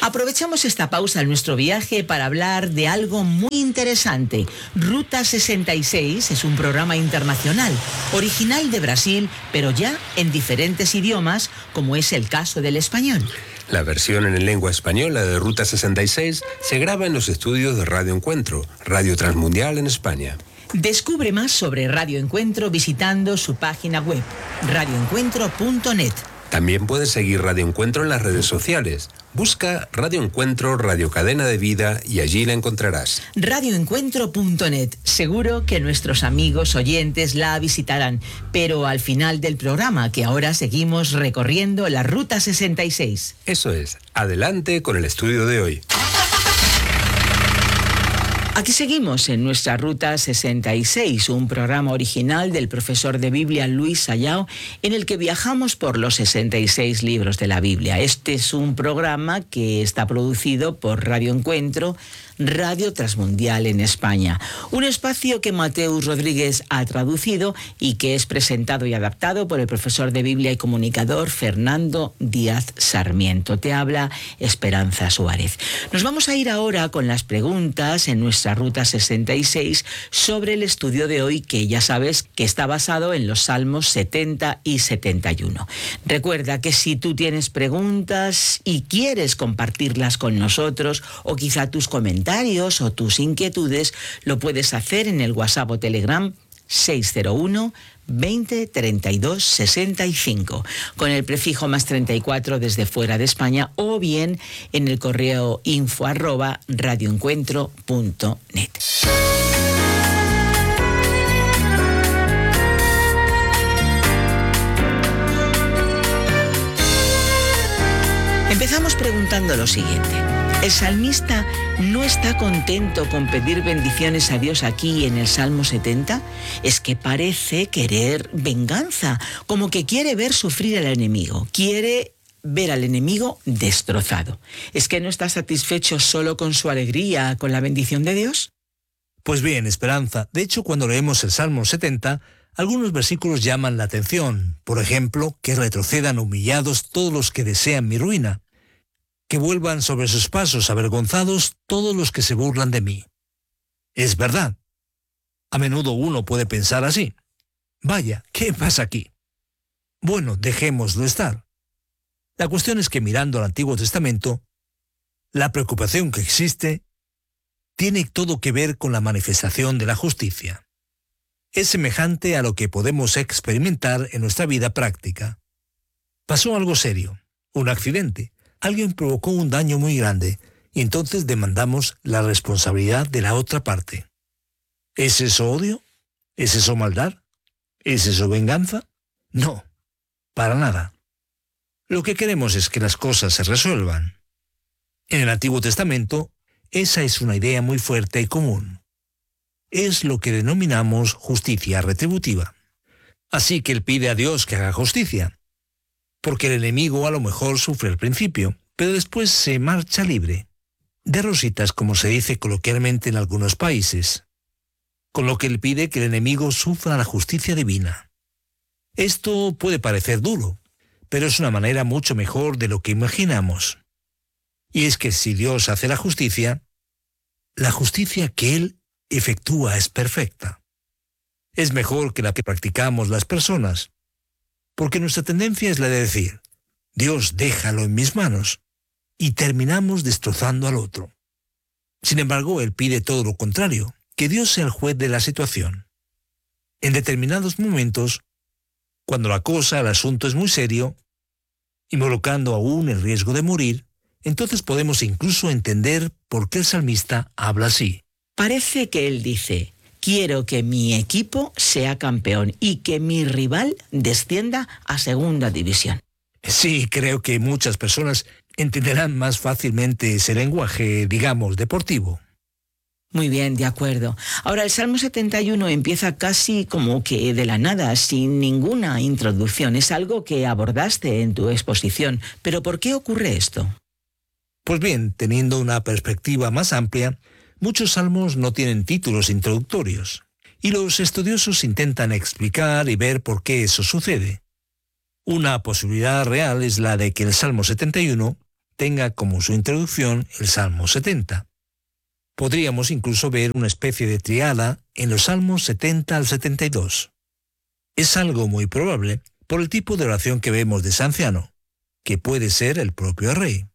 Aprovechamos esta pausa en nuestro viaje para hablar de algo muy interesante. Ruta 66 es un programa internacional, original de Brasil, pero ya en diferentes idiomas, como es el caso del español. La versión en lengua española de Ruta 66 se graba en los estudios de Radio Encuentro, Radio Transmundial en España. Descubre más sobre Radio Encuentro visitando su página web, radioencuentro.net. También puedes seguir Radio Encuentro en las redes sociales. Busca Radio Encuentro, Radio Cadena de Vida y allí la encontrarás. Radioencuentro.net. Seguro que nuestros amigos oyentes la visitarán, pero al final del programa, que ahora seguimos recorriendo la Ruta 66. Eso es. Adelante con el estudio de hoy. Aquí seguimos en nuestra Ruta 66, un programa original del profesor de Biblia Luis Sayao, en el que viajamos por los 66 libros de la Biblia. Este es un programa que está producido por Radio Encuentro, Radio Transmundial en España. Un espacio que Mateus Rodríguez ha traducido y que es presentado y adaptado por el profesor de Biblia y comunicador Fernando Díaz Sarmiento. Te habla Esperanza Suárez. Nos vamos a ir ahora con las preguntas en nuestra Ruta 66 sobre el estudio de hoy, que ya sabes que está basado en los Salmos 70 y 71. Recuerda que si tú tienes preguntas y quieres compartirlas con nosotros, o quizá tus comentarios o tus inquietudes, lo puedes hacer en el WhatsApp o Telegram 601 20 32 65 con el prefijo más 34 desde fuera de España, o bien en el correo info@radioencuentro.net. Empezamos preguntando lo siguiente. ¿El salmista no está contento con pedir bendiciones a Dios aquí en el Salmo 70? Es que parece querer venganza, como que quiere ver sufrir al enemigo, quiere ver al enemigo destrozado. ¿Es que no está satisfecho solo con su alegría, con la bendición de Dios? Pues bien, Esperanza, de hecho cuando leemos el Salmo 70, algunos versículos llaman la atención. Por ejemplo, que retrocedan humillados todos los que desean mi ruina, que vuelvan sobre sus pasos avergonzados todos los que se burlan de mí. Es verdad. A menudo uno puede pensar así. Vaya, ¿qué pasa aquí? Bueno, dejémoslo estar. La cuestión es que mirando al Antiguo Testamento, la preocupación que existe tiene todo que ver con la manifestación de la justicia. Es semejante a lo que podemos experimentar en nuestra vida práctica. Pasó algo serio, un accidente. Alguien provocó un daño muy grande y entonces demandamos la responsabilidad de la otra parte. ¿Es eso odio? ¿Es eso maldad? ¿Es eso venganza? No, para nada. Lo que queremos es que las cosas se resuelvan. En el Antiguo Testamento, esa es una idea muy fuerte y común. Es lo que denominamos justicia retributiva. Así que él pide a Dios que haga justicia, porque el enemigo a lo mejor sufre al principio, pero después se marcha libre, de rositas, como se dice coloquialmente en algunos países, con lo que él pide que el enemigo sufra la justicia divina. Esto puede parecer duro, pero es una manera mucho mejor de lo que imaginamos. Y es que si Dios hace la justicia que Él efectúa es perfecta. Es mejor que la que practicamos las personas, porque nuestra tendencia es la de decir, Dios, déjalo en mis manos, y terminamos destrozando al otro. Sin embargo, Él pide todo lo contrario, que Dios sea el juez de la situación. En determinados momentos, cuando el asunto es muy serio, involucrando aún el riesgo de morir, entonces podemos incluso entender por qué el salmista habla así. Parece que él dice: quiero que mi equipo sea campeón y que mi rival descienda a segunda división. Sí, creo que muchas personas entenderán más fácilmente ese lenguaje, digamos, deportivo. Muy bien, de acuerdo. Ahora, el Salmo 71 empieza casi como que de la nada, sin ninguna introducción. Es algo que abordaste en tu exposición. ¿Pero por qué ocurre esto? Pues bien, teniendo una perspectiva más amplia, muchos salmos no tienen títulos introductorios, y los estudiosos intentan explicar y ver por qué eso sucede. Una posibilidad real es la de que el Salmo 71 tenga como su introducción el Salmo 70. Podríamos incluso ver una especie de triada en los Salmos 70 al 72. Es algo muy probable por el tipo de oración que vemos de ese anciano, que puede ser el propio rey.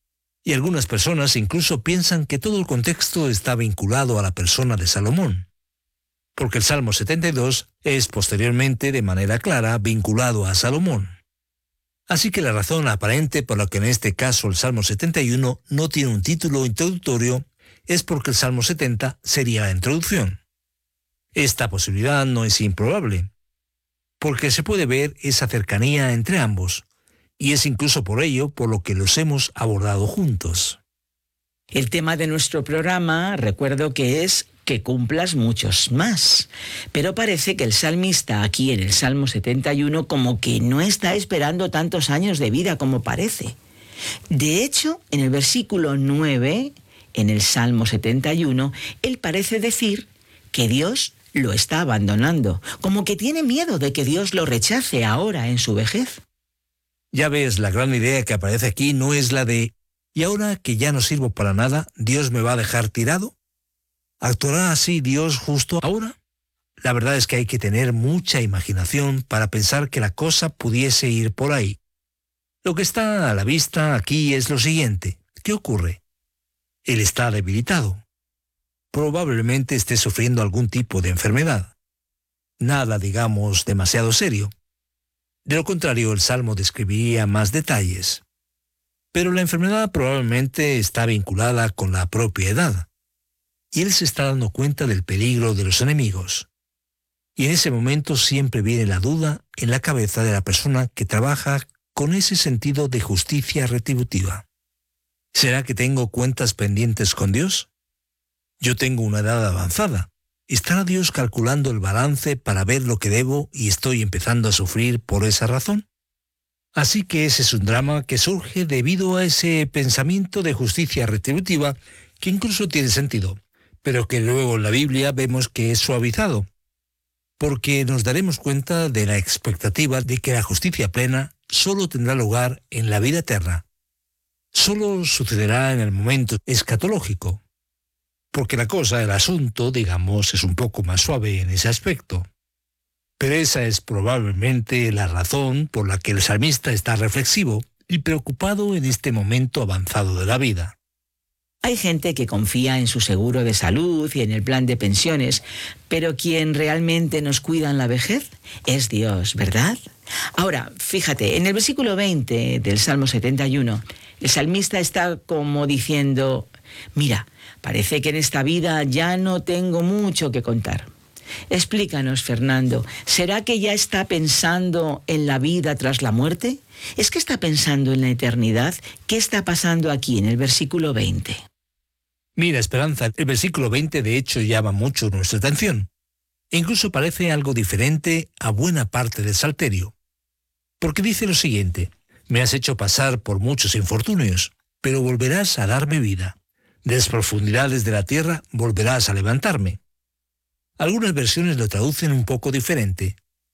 Y algunas personas incluso piensan que todo el contexto está vinculado a la persona de Salomón, porque el Salmo 72 es posteriormente de manera clara vinculado a Salomón. Así que la razón aparente por la que en este caso el Salmo 71 no tiene un título introductorio es porque el Salmo 70 sería la introducción. Esta posibilidad no es improbable, porque se puede ver esa cercanía entre ambos, y es incluso por ello por lo que los hemos abordado juntos. El tema de nuestro programa, recuerdo que es que cumplas muchos más. Pero parece que el salmista aquí en el Salmo 71 como que no está esperando tantos años de vida como parece. De hecho, en el versículo 9, en el Salmo 71, él parece decir que Dios lo está abandonando, como que tiene miedo de que Dios lo rechace ahora en su vejez. Ya ves, la gran idea que aparece aquí no es la de «¿Y ahora que ya no sirvo para nada, Dios me va a dejar tirado? ¿Actuará así Dios justo ahora?» La verdad es que hay que tener mucha imaginación para pensar que la cosa pudiese ir por ahí. Lo que está a la vista aquí es lo siguiente. ¿Qué ocurre? Él está debilitado. Probablemente esté sufriendo algún tipo de enfermedad. Nada, digamos, demasiado serio. De lo contrario, el Salmo describiría más detalles. Pero la enfermedad probablemente está vinculada con la propia edad. Y él se está dando cuenta del peligro de los enemigos. Y en ese momento siempre viene la duda en la cabeza de la persona que trabaja con ese sentido de justicia retributiva. ¿Será que tengo cuentas pendientes con Dios? Yo tengo una edad avanzada. ¿Estará Dios calculando el balance para ver lo que debo y estoy empezando a sufrir por esa razón? Así que ese es un drama que surge debido a ese pensamiento de justicia retributiva que incluso tiene sentido, pero que luego en la Biblia vemos que es suavizado, porque nos daremos cuenta de la expectativa de que la justicia plena solo tendrá lugar en la vida eterna. Solo sucederá en el momento escatológico, porque la cosa, el asunto, digamos, es un poco más suave en ese aspecto. Pero esa es probablemente la razón por la que el salmista está reflexivo y preocupado en este momento avanzado de la vida. Hay gente que confía en su seguro de salud y en el plan de pensiones, pero quien realmente nos cuida en la vejez es Dios, ¿verdad? Ahora, fíjate, en el versículo 20 del Salmo 71, el salmista está como diciendo, mira, parece que en esta vida ya no tengo mucho que contar. Explícanos, Fernando, ¿será que ya está pensando en la vida tras la muerte? ¿Es que está pensando en la eternidad? ¿Qué está pasando aquí en el versículo 20? Mira, Esperanza, el versículo 20 de hecho llama mucho nuestra atención. E incluso parece algo diferente a buena parte del Salterio. Porque dice lo siguiente, me has hecho pasar por muchos infortunios, pero volverás a darme vida. De las profundidades de la tierra volverás a levantarme. Algunas versiones lo traducen un poco diferente.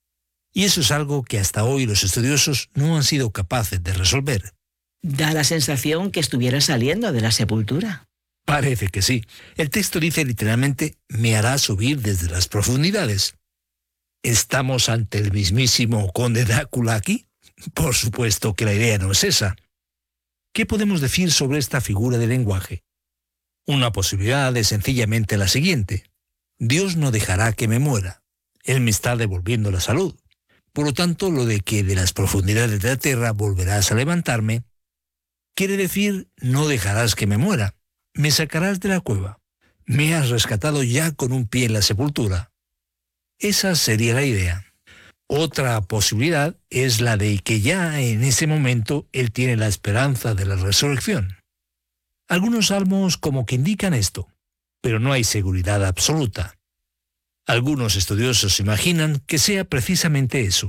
Y eso es algo que hasta hoy los estudiosos no han sido capaces de resolver. Da la sensación que estuviera saliendo de la sepultura. Parece que sí. El texto dice literalmente, me hará subir desde las profundidades. ¿Estamos ante el mismísimo conde Drácula aquí? Por supuesto que la idea no es esa. ¿Qué podemos decir sobre esta figura de lenguaje? Una posibilidad es sencillamente la siguiente. Dios no dejará que me muera. Él me está devolviendo la salud. Por lo tanto, lo de que de las profundidades de la tierra volverás a levantarme, quiere decir no dejarás que me muera. Me sacarás de la cueva. Me has rescatado ya con un pie en la sepultura. Esa sería la idea. Otra posibilidad es la de que ya en ese momento él tiene la esperanza de la resurrección. Algunos salmos como que indican esto, pero no hay seguridad absoluta. Algunos estudiosos imaginan que sea precisamente eso.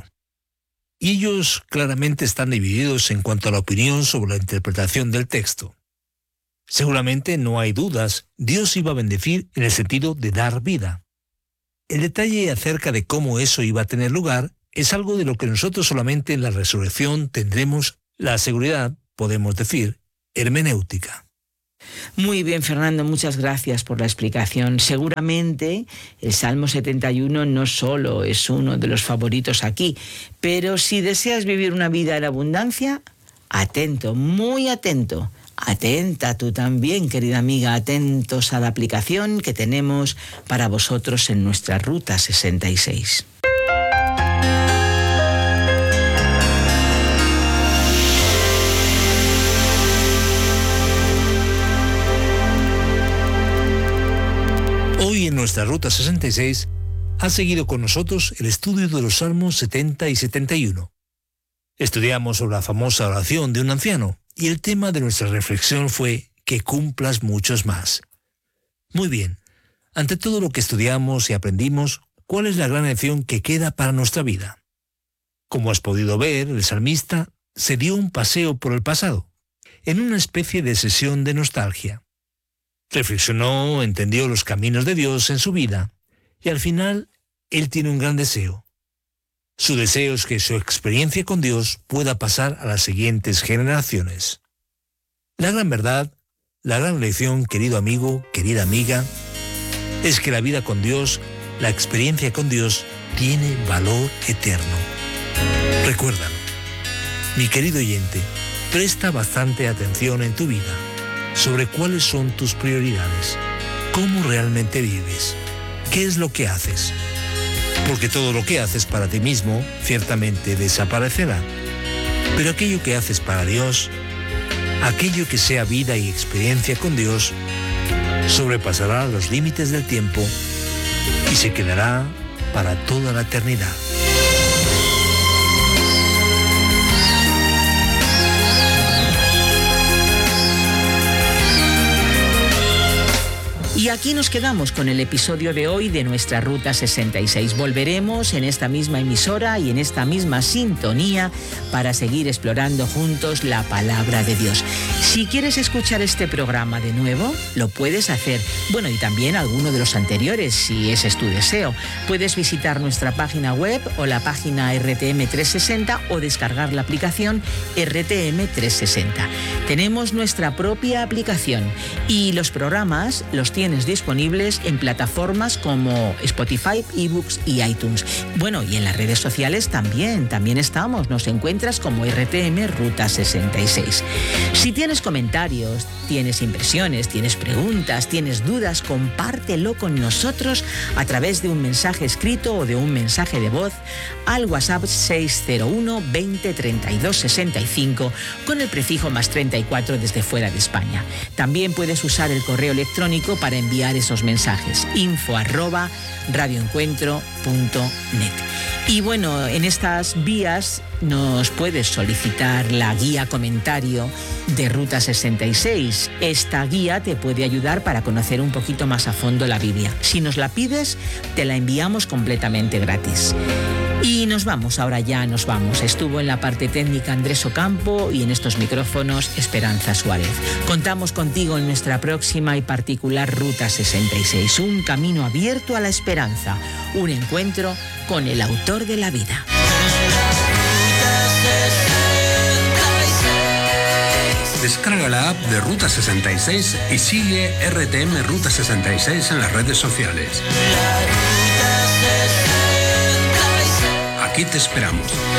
Y ellos claramente están divididos en cuanto a la opinión sobre la interpretación del texto. Seguramente no hay dudas, Dios iba a bendecir en el sentido de dar vida. El detalle acerca de cómo eso iba a tener lugar es algo de lo que nosotros solamente en la resurrección tendremos la seguridad, podemos decir, hermenéutica. Muy bien, Fernando, muchas gracias por la explicación. Seguramente el Salmo 71 no solo es uno de los favoritos aquí, pero si deseas vivir una vida en abundancia, atento, muy atento. Atenta tú también, querida amiga, atentos a la aplicación que tenemos para vosotros en nuestra Ruta 66. Hoy en nuestra Ruta 66 ha seguido con nosotros el estudio de los Salmos 70 y 71. Estudiamos sobre la famosa oración de un anciano y el tema de nuestra reflexión fue que cumplas muchos más. Muy bien, ante todo lo que estudiamos y aprendimos, ¿cuál es la gran lección que queda para nuestra vida? Como has podido ver, el salmista se dio un paseo por el pasado, en una especie de sesión de nostalgia. Reflexionó, entendió los caminos de Dios en su vida y al final él tiene un gran deseo. Su deseo es que su experiencia con Dios pueda pasar a las siguientes generaciones. La gran verdad, la gran lección, querido amigo, querida amiga, es que la vida con Dios, la experiencia con Dios, tiene valor eterno. Recuérdalo. Mi querido oyente, presta bastante atención en tu vida sobre cuáles son tus prioridades, cómo realmente vives, qué es lo que haces. Porque todo lo que haces para ti mismo ciertamente desaparecerá. Pero aquello que haces para Dios, aquello que sea vida y experiencia con Dios, sobrepasará los límites del tiempo y se quedará para toda la eternidad. Y aquí nos quedamos con el episodio de hoy de nuestra Ruta 66. Volveremos en esta misma emisora y en esta misma sintonía para seguir explorando juntos la palabra de Dios. Si quieres escuchar este programa de nuevo, lo puedes hacer. Bueno, y también alguno de los anteriores, si ese es tu deseo. Puedes visitar nuestra página web o la página RTM 360 o descargar la aplicación RTM 360. Tenemos nuestra propia aplicación y los programas los tienes disponibles en plataformas como Spotify, eBooks y iTunes. Bueno, y en las redes sociales también estamos. Nos encuentras como RTM Ruta 66. Si tienes comentarios, tienes impresiones, tienes preguntas, tienes dudas, compártelo con nosotros a través de un mensaje escrito o de un mensaje de voz al WhatsApp 601 20 32 65 con el prefijo +34 desde fuera de España. También puedes usar el correo electrónico para enviar esos mensajes, info@radioencuentro.net. Y bueno, en estas vías nos puedes solicitar la guía comentario de Ruta 66. Esta guía te puede ayudar para conocer un poquito más a fondo la Biblia. Si nos la pides, te la enviamos completamente gratis. Y nos vamos, ahora ya nos vamos. Estuvo en la parte técnica Andrés Ocampo y en estos micrófonos Esperanza Suárez. Contamos contigo en nuestra próxima y particular Ruta 66, un camino abierto a la esperanza, un encuentro con el autor de la vida. Descarga la app de Ruta 66 y sigue RTM Ruta 66 en las redes sociales. Aquí te esperamos.